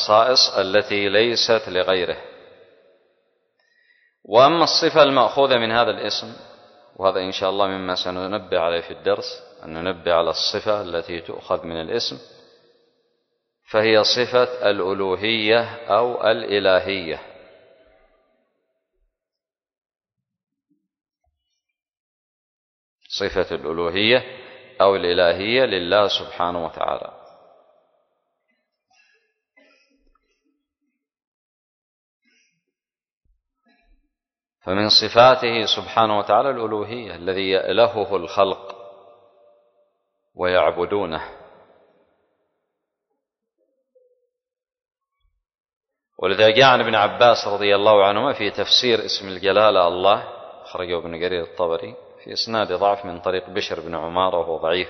الخصائص التي ليست لغيره. وأما الصفة المأخوذة من هذا الاسم، وهذا إن شاء الله مما سننبه عليه في الدرس، أن ننبه على الصفة التي تؤخذ من الاسم، فهي صفة الألوهية أو الإلهية. صفة الألوهية أو الإلهية لله سبحانه وتعالى. فمن صفاته سبحانه وتعالى الألوهية، الذي يألهه الخلق ويعبدونه. ولذا جاء عن ابن عباس رضي الله عنهما في تفسير اسم الجلالة الله، أخرجه ابن جرير الطبري في إسناد ضعف من طريق بشر بن عمارة وهو ضعيف،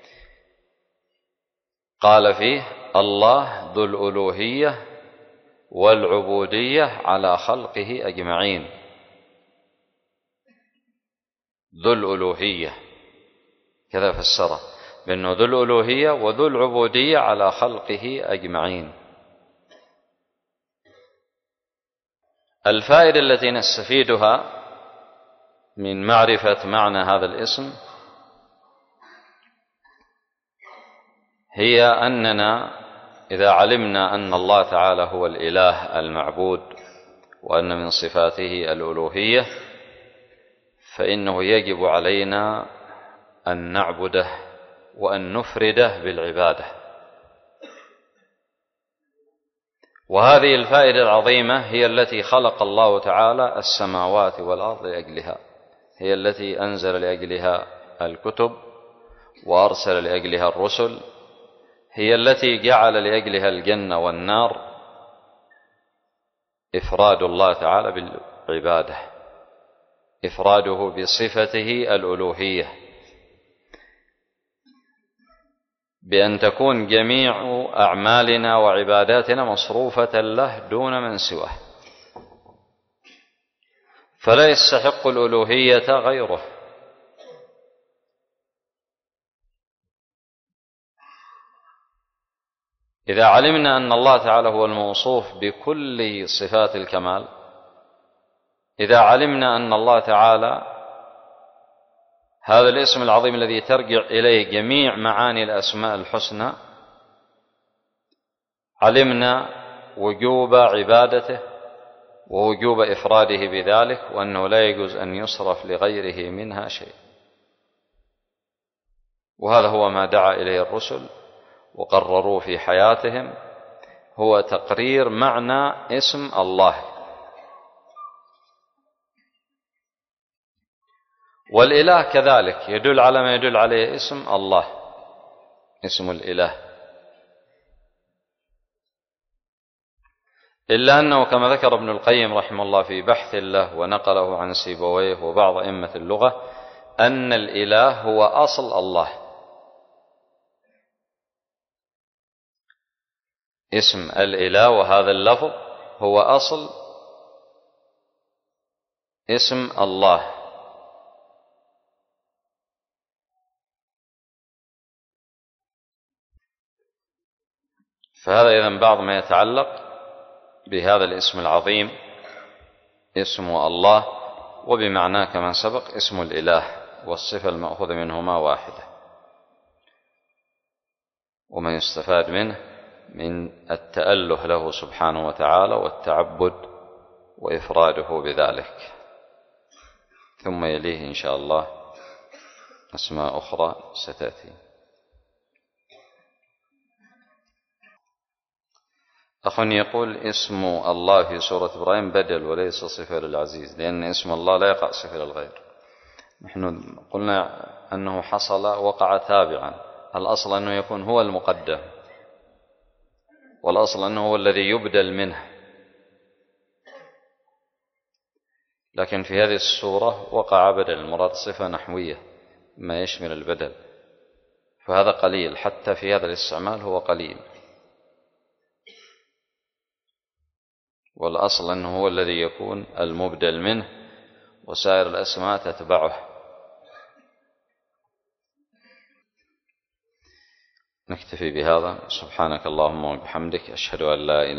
قال فيه: الله ذو الألوهية والعبودية على خلقه أجمعين. ذو الألوهية كذا فسره، بأنه ذو الألوهية وذو العبودية على خلقه أجمعين. الفائدة التي نستفيدها من معرفة معنى هذا الاسم هي أننا إذا علمنا أن الله تعالى هو الإله المعبود وأن من صفاته الألوهية، فإنه يجب علينا أن نعبده وأن نفرده بالعبادة. وهذه الفائدة العظيمة هي التي خلق الله تعالى السماوات والأرض لأجلها، هي التي أنزل لأجلها الكتب وأرسل لأجلها الرسل، هي التي جعل لأجلها الجنة والنار. إفراد الله تعالى بالعبادة، إفراده بصفته الألوهية، بأن تكون جميع أعمالنا وعباداتنا مصروفة له دون من سواه، فلا يستحق الألوهية غيره. إذا علمنا أن الله تعالى هو الموصوف بكل صفات الكمال، إذا علمنا أن الله تعالى هذا الاسم العظيم الذي ترجع إليه جميع معاني الأسماء الحسنى، علمنا وجوب عبادته ووجوب إفراده بذلك، وأنه لا يجوز أن يصرف لغيره منها شيء. وهذا هو ما دعا إليه الرسل وقرروا في حياتهم، هو تقرير معنى اسم الله. والإله كذلك يدل على ما يدل عليه اسم الله، اسم الإله، إلا أنه كما ذكر ابن القيم رحمه الله في بحث له ونقله عن سيبويه وبعض أئمة اللغة، أن الإله هو أصل الله. اسم الإله وهذا اللفظ هو أصل اسم الله. فهذا إذن بعض ما يتعلق بهذا الاسم العظيم، اسم الله، وبمعناه كما سبق اسم الإله، والصفة المأخوذة منهما واحدة. وما يستفاد منه من التأله له سبحانه وتعالى والتعبد وإفراده بذلك. ثم يليه إن شاء الله أسماء أخرى ستأتي. أخ يقول: اسم الله في سورة إبراهيم بدل وليس صفة للعزيز، لأن اسم الله لا يقع صفة للغير. نحن قلنا أنه حصل وقع تابعا، الأصل أنه يكون هو المقدم، والأصل أنه هو الذي يبدل منه، لكن في هذه السورة وقع بدل، المراد صفة نحوية ما يشمل البدل، فهذا قليل، حتى في هذا الاستعمال هو قليل، والأصل أنه هو الذي يكون المبدل منه، وسائر الأسماء تتبعه. نكتفي بهذا. سبحانك اللهم وبحمدك، أشهد أن لا إله